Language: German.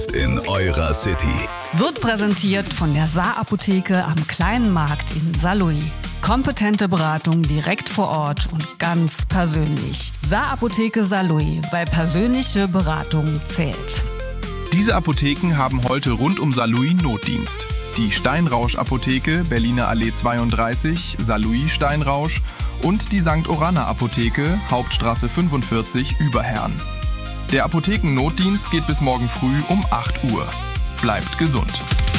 in eurer City. Wird präsentiert von der Saar-Apotheke am Kleinen Markt in Saarlouis. Kompetente Beratung direkt vor Ort und ganz persönlich. Saar-Apotheke Saarlouis, weil persönliche Beratung zählt. Diese Apotheken haben heute rund um Saarlouis Notdienst. Die Steinrausch-Apotheke, Berliner Allee 32, Saarlouis Steinrausch und die St. Oranna Apotheke, Hauptstraße 45, Überherrn. Der Apothekennotdienst geht bis morgen früh um 8 Uhr. Bleibt gesund.